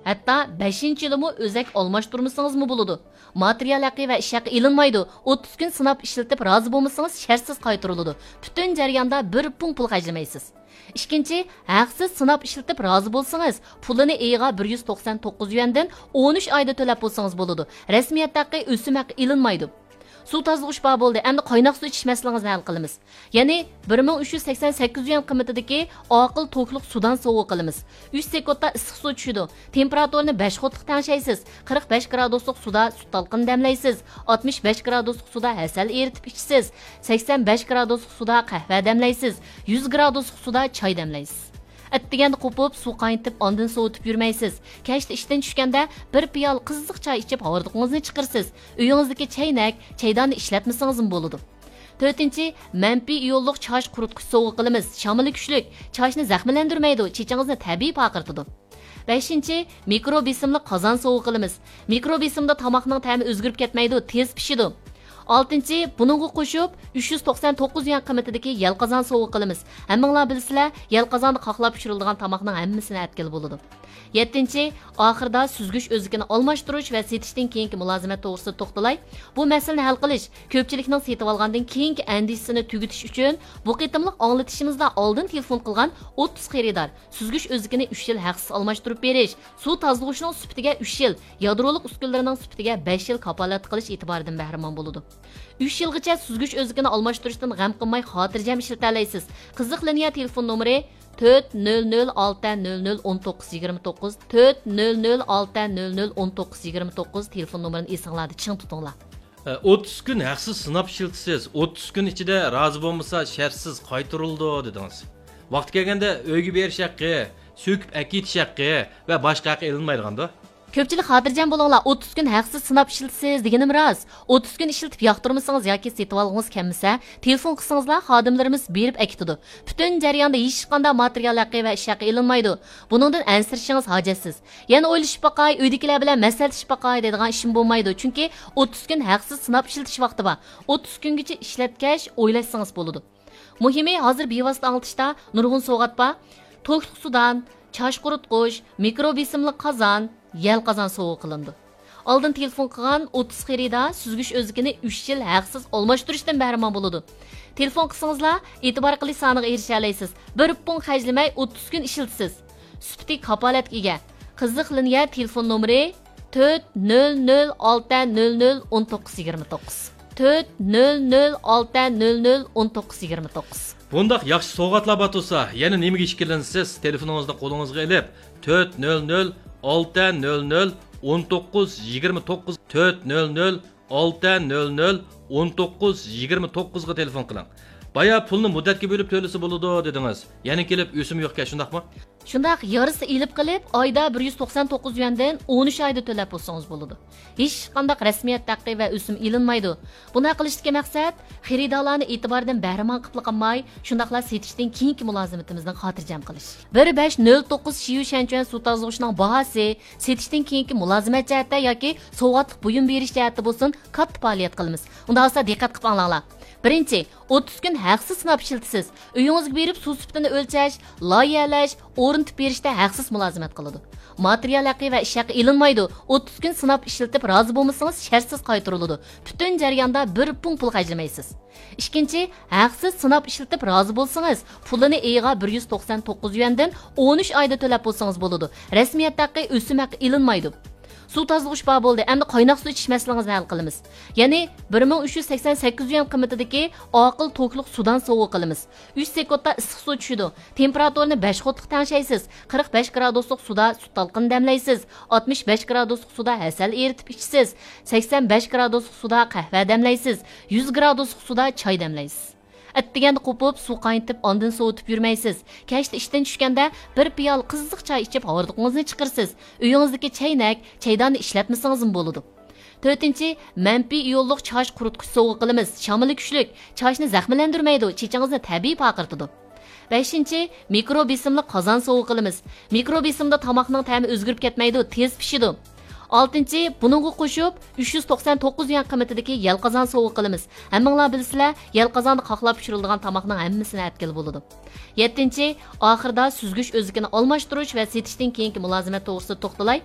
Hatta 5-ci yılımı özək almaşdırmısınızmı buludu. Material haqqı və iş haqqı ilinmaydı. 30 gün sınab işletip razı bulmuşsanız şərtsiz qaytırılıdı. Bütün jarayonda bir pul xərcləməysiz. İkinci, haqsız sınab işletip razı bolsanız, pulunu eyiğa 199 yuandan 13 ayda төләп bolsanız buludu. Resmiyet haqqı, ösüm haqqı ilinmaydı. Su tozluğuş bağ boldu. Endi qaynaq su içiş məsələnizni hal qılımız. Yəni 1388 yuan qiymatidagi aqıl tokluq sudan sovuq qılımız. 3 sekundda issiq su tushidi. Temperaturini 5 xotliq tangshaysiz. 45 gradusluq suda sut talqini damlaysiz. 65 gradusluq suda hasal eritib ichsiz. 85 gradusluq suda qahva damlaysiz. 100 gradusluq suda choy damlaysiz. Atdiganda qo'pib, suv qaynatib, ondan sovutib yurmaysiz. Kechda ishdan tushganda bir piyol qiziq choy ichib, hordiqingizni chiqirsiz. Uyingizdagi chaynak, chaydonni ishlatmasangiz ham bo'ladi. 4-chi, manfiy iyonliq chosh quritgich sovuq qilamiz. Shamili kuchlik, choshni zaxmlantirmaydi, chechingizni tabiiy paqirtidi. 5-chi, mikrobesimli qozon sovuq qilamiz. Mikrobesimda tomoqning ta'mi o'zgarib ketmaydi, tez pishidi. 6-chi, buningga qo'shib 399 yuan qiymatidagi yalqazon sovuq qilamiz. Hammanglar bilsizlar, yalqazonni qoqlab pishiriladigan tomoqning hammasini atkil bo'ladi. 7-chi, oxirida süzgüch o'zligini almashtirish va setishdan keyingi mulozimat to'g'risida to'xtalay. Bu masalani hal qilish ko'pchilikning setib olgandan keyingi andishini tugutish uchun bu qitimliq anglatishimizda oldin telefon qilgan 30 xaridor süzgüch o'zligini 3 yil haqsiz almashtirib berish, suv tozalashning sifatiga 3 yil, yadroliq uskunalarining sifatiga 5 yil kapolat qilish e'tiboridan bahramon bo'ladi. 3 yilgacha süzgüch o'zligini almashtirishdan g'am qilmay xotirjam ishlata olasiz. Qiziq liniya telefon nomeri 400601929 400601929 telefon numarini esinglarda ching tutinglar. 30 gün haqsiz sinab ishlatasiz. 30 gün ichida rozi bo'lmasa shartsiz qaytarildi dedingiz. Vaqt kelganda uyga berish haqqi, söküp akitish haqqi va boshqa haqqi elinmaydiganda. Ko'pchilik xotirjam bo'linglar, 30 kun haqsiz sinab ishlatasiz deganim rost. 30 kun ishlatib yoqtirmasangiz yoki setib olgangiz kelmasa, telefon qilsangizlar xodimlarimiz berib akitadi. Butun jarayonda hech qanday material haqqi va ish haqqi ilinmaydi. Buningdan ansirishingiz hojatsiz. Yana o'ylashib baqay, uydagilar bilan maslahatishib baqay deydigan ishim bo'lmaydi. Chunki 30 kun haqsiz sinab ishlatish vaqti bor. 30 kungacha ishlatgach o'ylashsangiz bo'ladi. Muhimi hozir bevosita anglitishda nurg'un sovg'at bor. To'kliq sudan, chosh quritgich, mikrobesimli qozon, yalqazon sovuq qilindi. Oldin telefon qilgan 30 xarida süzgüch o'zligini 3 yil haqsiz almashtirishdan bahramon bo'ladi. Telefon qilsangizlar, e'tibor qilish soniga erisha olasiz. Bir pun xajlamay 30 kun ishlatasiz. Sufti kapolatga ega. Qiziq liniya telefon nomeri 40060001929 40060001929. Bundaq yaxshi sovg'atlar bor bo'lsa, yana nimaga ishkilansiz? Telefoningizni qo'lingizga olib 400 600 1929 400 600 1929 ga telefon qiling. Baya pulni muddatga bo'lib to'lasa bo'ladi dedingiz. Yana kelib o'sim yo'qka shundaqmi? Shundaq yarısı ilib qilib, oyda 199 yuandan 13 oyda to'lab bo'lsangiz bo'ladi. Hech qanday rasmiyat haqqi va o'sim ilinmaydi. Buni qilishdagi maqsad xaridorlarni e'tibordan bahramon qilib qolmay, shundaqlar setishdan keyingi mulozimatimizni xotirjam qilish. 1509 Shiyu Shanchuan suv tozalashning bahasi setishdan keyingi mulozimat jihatda yoki sovg'atlik buyum berish jihatda bo'lsin, katta faoliyat qilamiz. Unda olsa diqqat qilib anglanglar. Birinchi, 30 kun haqsiz sinab ishlatasiz. Uyingizga berib suv sifatini o'lchash, loyihalash, o'rnatib berishda haqsiz mulozimat qiladi. Material haqqi va ish haqqi ilinmaydi. 30 kun sinab ishlatib rozi bo'lmasangiz shartsiz qaytariladi. Butun jarayonda bir pul xarjlamaysiz. Ikkinchi, haqsiz sinab ishlatib rozi bo'lsangiz, pulini eyiga 199 yuandan 13 oyda to'lab bo'lsangiz bo'ladi. Rasmiyat haqqi, o'sim haqqi ilinmaydi. Suv tozalash bor bo'ldi. Endi qaynaq suv ichish masalamizni hal qilamiz. Ya'ni 1388 yuan qiymatidagi aqıl tokliq sudan sovuq qilamiz. 3 sekundda issiq suv tushidi. Temperaturini 5 xotliq tangshaysiz. 45 gradusluq suda sut talqini damlaysiz. 65 gradusluq suda hasal eritib ichsiz. 85 gradusluq suda qahva damlaysiz. 100 gradusluq suda choy damlaysiz. Atdiganda qo'pib, suv qaynatib, ondan sovutib yurmaysiz. Kechda ishdan tushganda bir piyol qiziq choy ichib, hordiqingizni chiqirsiz. Uyingizdagi chaynak, chaydonni ishlatmasangiz ham bo'ladi. 4-chi, manfiy iyonliq chosh quritgich sovuq qilamiz. Shamili kuchlik, choshni zaxmlantirmaydi, chechingizni tabiiy paqirtidi. 5-chi, mikrobesimli qozon sovuq qilamiz. Mikrobesimda tomoqning ta'mi o'zgarib ketmaydi, tez pishidi. 6-chi, buningga qo'shib 399 yuan qiymatidagi yalqazon sovuq qilamiz. Hammanglar bilsizlar, yalqazonni qoqlab pishiriladigan tomoqning hammasini atkil bo'ladi. 7-chi, oxirida süzgüch o'zligini almashtirish va setishdan keyingi mulozimat to'g'risida to'xtalay.